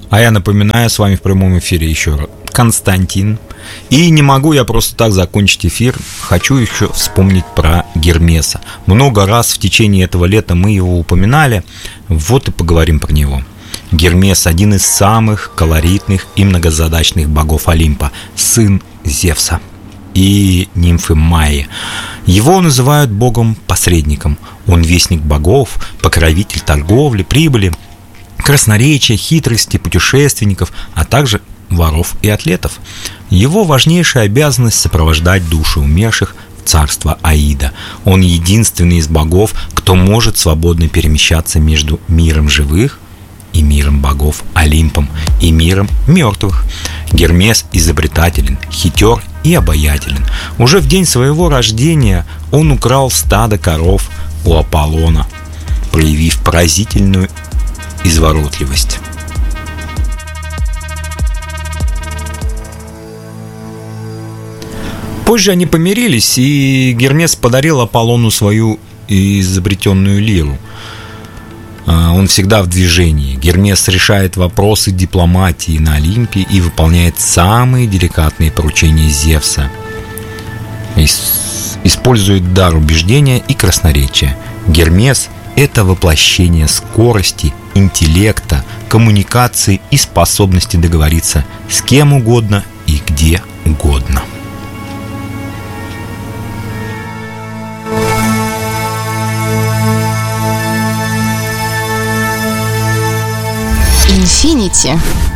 А я напоминаю, с вами в прямом эфире еще раз Константин. И не могу я просто так закончить эфир. Хочу еще вспомнить про Гермеса. Много раз в течение этого лета мы его упоминали. Вот и поговорим про него. Гермес – один из самых колоритных и многозадачных богов Олимпа, сын Зевса и нимфы Майи. Его называют богом-посредником. Он вестник богов, покровитель торговли, прибыли, красноречия, хитрости, путешественников, а также воров и атлетов. Его важнейшая обязанность – сопровождать души умерших в царство Аида. Он единственный из богов, кто может свободно перемещаться между миром живых и миром богов Олимпом и миром мертвых. Гермес изобретателен, хитер и обаятелен. Уже в день своего рождения он украл стадо коров у Аполлона, проявив поразительную изворотливость. Позже они помирились, и Гермес подарил Аполлону свою изобретенную лиру. Он всегда в движении. Гермес решает вопросы дипломатии на Олимпе и выполняет самые деликатные поручения Зевса. Использует дар убеждения и красноречия. Гермес – это воплощение скорости, интеллекта, коммуникации и способности договориться с кем угодно и где угодно. Infinity.